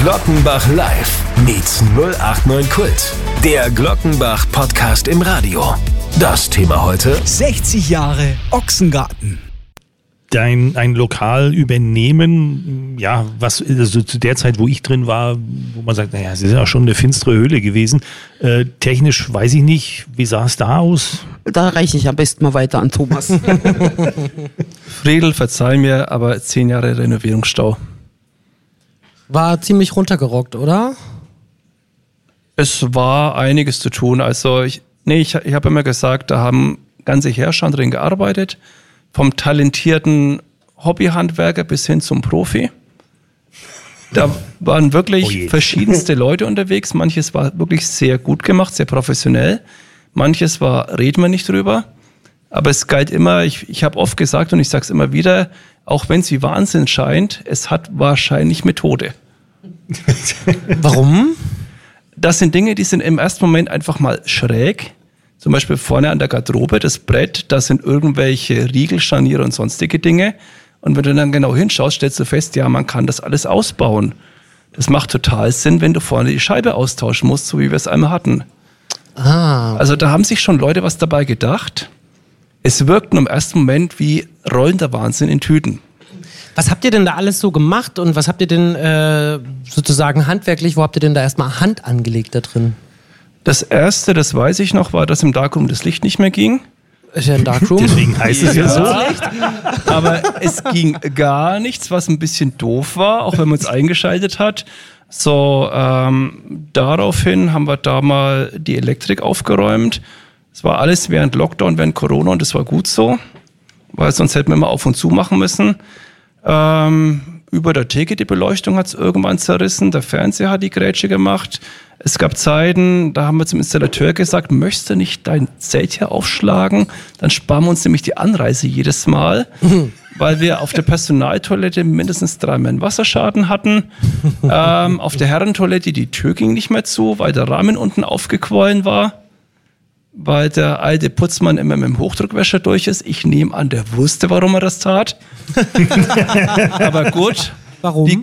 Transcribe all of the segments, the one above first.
Glockenbach Live meets 089 Kult. Der Glockenbach Podcast im Radio. Das Thema heute: 60 Jahre Ochsengarten. Ein Lokal übernehmen, ja, was also zu der Zeit, wo ich drin war, wo man sagt, naja, es ist ja schon eine finstere Höhle gewesen. Technisch weiß ich nicht, wie sah es da aus? Da reiche ich am besten mal weiter an Thomas. Friedel, verzeih mir, aber 10 Jahre Renovierungsstau. War ziemlich runtergerockt, oder? Es war einiges zu tun. Also ich habe immer gesagt, da haben ganze Herrscher drin gearbeitet. Vom talentierten Hobbyhandwerker bis hin zum Profi. Da waren wirklich verschiedenste Leute unterwegs. Manches war wirklich sehr gut gemacht, sehr professionell. Manches reden wir nicht drüber. Aber es galt immer, ich habe oft gesagt und ich sage es immer wieder, auch wenn es wie Wahnsinn scheint, es hat wahrscheinlich Methode. Warum? Das sind Dinge, die sind im ersten Moment einfach mal schräg. Zum Beispiel vorne an der Garderobe, das Brett, da sind irgendwelche Riegel, Scharniere und sonstige Dinge. Und wenn du dann genau hinschaust, stellst du fest, ja, man kann das alles ausbauen. Das macht total Sinn, wenn du vorne die Scheibe austauschen musst, so wie wir es einmal hatten. Also da haben sich schon Leute was dabei gedacht. Es wirkt im ersten Moment wie rollender Wahnsinn in Tüten. Was habt ihr denn da alles so gemacht und was habt ihr denn sozusagen handwerklich, wo habt ihr denn da erstmal Hand angelegt da drin? Das erste, das weiß ich noch, war, dass im Darkroom das Licht nicht mehr ging. Ist ja ein Darkroom. Deswegen heißt es ja so. Aber es ging gar nichts, was ein bisschen doof war, auch wenn man es eingeschaltet hat. So, daraufhin haben wir da mal die Elektrik aufgeräumt. Es war alles während Lockdown, während Corona und das war gut so, weil sonst hätten wir immer auf und zu machen müssen. Über der Theke die Beleuchtung hat es irgendwann zerrissen, der Fernseher hat die Grätsche gemacht. Es gab Zeiten, da haben wir zum Installateur gesagt, möchtest du nicht dein Zelt hier aufschlagen? Dann sparen wir uns nämlich die Anreise jedes Mal, weil wir auf der Personaltoilette mindestens 3 Mal Wasserschaden hatten. Auf der Herrentoilette, die Tür ging nicht mehr zu, weil der Rahmen unten aufgequollen war, weil der alte Putzmann immer mit dem Hochdruckwäscher durch ist. Ich nehme an, der wusste, warum er das tat. Aber gut. Warum?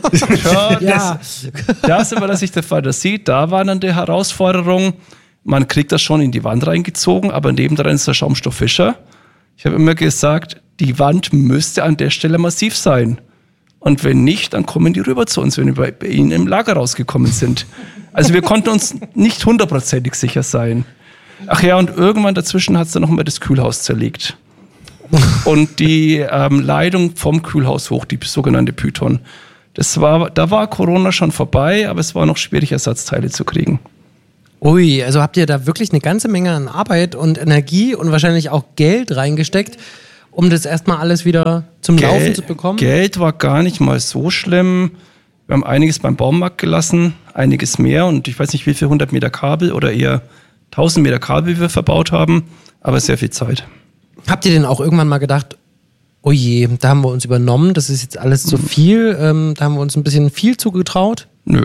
Das überlasse ich der Fantasie. Da war dann die Herausforderung, man kriegt das schon in die Wand reingezogen, aber nebendran ist der Schaumstoff Fischer. Ich habe immer gesagt, die Wand müsste an der Stelle massiv sein. Und wenn nicht, dann kommen die rüber zu uns, wenn wir bei ihnen im Lager rausgekommen sind. Also wir konnten uns nicht 100%ig sicher sein. Ach ja, und irgendwann dazwischen hat es dann noch mal das Kühlhaus zerlegt. Und die Leitung vom Kühlhaus hoch, die sogenannte Python. Da war Corona schon vorbei, aber es war noch schwierig, Ersatzteile zu kriegen. Ui, also habt ihr da wirklich eine ganze Menge an Arbeit und Energie und wahrscheinlich auch Geld reingesteckt, um das erstmal alles wieder zum Laufen zu bekommen? Geld war gar nicht mal so schlimm. Wir haben einiges beim Baumarkt gelassen, einiges mehr und ich weiß nicht, wie viel 100 Meter Kabel oder eher 1000 Meter Kabel wir verbaut haben, aber sehr viel Zeit. Habt ihr denn auch irgendwann mal gedacht, oh je, da haben wir uns übernommen, das ist jetzt alles zu viel, da haben wir uns ein bisschen viel zugetraut? Nö.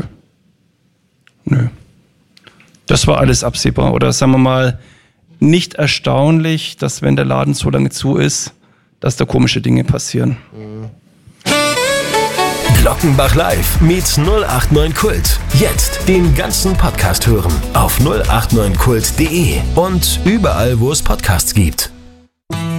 Das war alles absehbar. Oder sagen wir mal, nicht erstaunlich, dass wenn der Laden so lange zu ist, dass da komische Dinge passieren. Glockenbach Live meets 089 Kult. Jetzt den ganzen Podcast hören auf 089kult.de und überall, wo es Podcasts gibt.